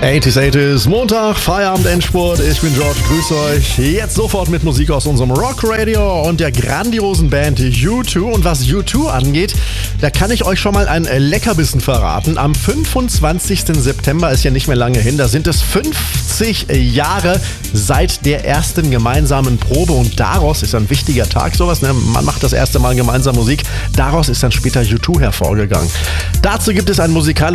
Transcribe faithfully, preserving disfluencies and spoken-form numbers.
achtziger, achtziger, Montag, Feierabend, Endspurt. Ich bin George, grüße euch. Jetzt sofort mit Musik aus unserem Rock Radio und der grandiosen Band U zwei. Und was U zwei angeht, da kann ich euch schon mal ein Leckerbissen verraten. Am fünfundzwanzigsten September ist ja nicht mehr lange hin. Da sind es fünfzig Jahre seit der ersten gemeinsamen Probe. Und daraus ist ein wichtiger Tag, sowas. Ne? Man macht das erste Mal gemeinsam Musik. Daraus ist dann später U zwei hervorgegangen. Dazu gibt es ein musikalisches